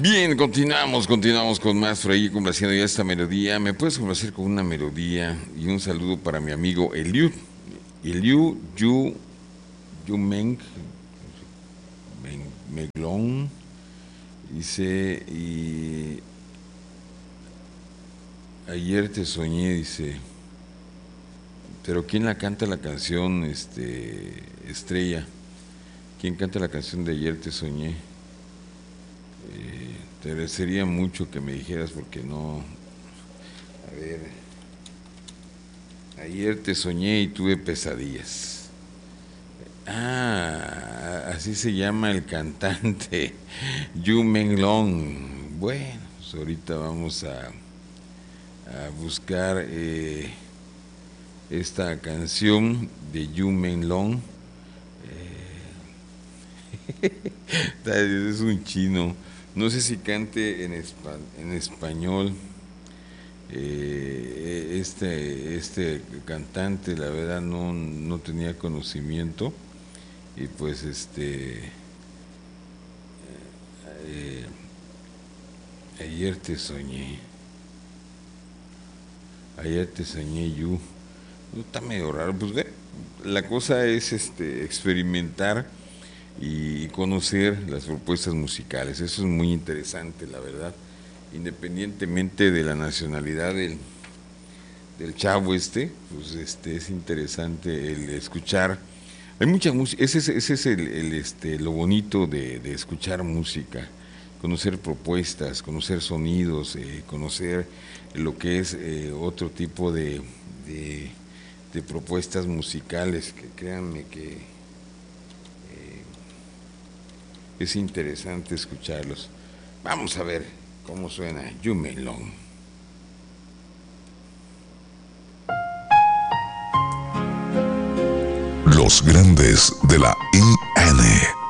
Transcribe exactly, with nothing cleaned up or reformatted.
Bien, continuamos, continuamos con más Fray, complaciendo ya esta melodía. ¿Me puedes complacer con una melodía? Y un saludo para mi amigo Eliud. Eliud Yu, Yumeng Meglón. Dice, y ayer te soñé, dice. Pero ¿quién la canta la canción, este, Estrella? ¿Quién canta la canción de Ayer te soñé? Eh, te agradecería mucho que me dijeras porque no... A ver... Ayer te soñé y tuve pesadillas. Ah, así se llama el cantante, Yu Menglong. Bueno, pues ahorita vamos a, a buscar eh, esta canción de Yu Menglong. Es un chino, no sé si cante en, espa en español. Eh, este, este cantante, la verdad, no, no tenía conocimiento. Y pues este eh, ayer te soñé. Ayer te soñé, Yu. No, está medio raro. Pues ve, la cosa es este experimentar y conocer las propuestas musicales. Eso es muy interesante, la verdad. Independientemente de la nacionalidad del, del chavo este, pues este es interesante el escuchar. Hay mucha música, ese es, ese es el, el, este, lo bonito de, de escuchar música, conocer propuestas, conocer sonidos, eh, conocer lo que es eh, otro tipo de, de, de propuestas musicales, que créanme que eh, es interesante escucharlos. Vamos a ver cómo suena Yu Menglong. Los grandes de la I N.